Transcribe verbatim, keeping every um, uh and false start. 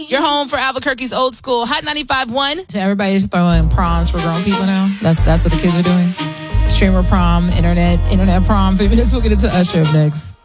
Your home for Albuquerque's old school Hot ninety-five point one. Everybody's throwing proms for grown people now. That's that's what the kids are doing. Streamer prom, internet, internet prom. We'll get into Usher up next.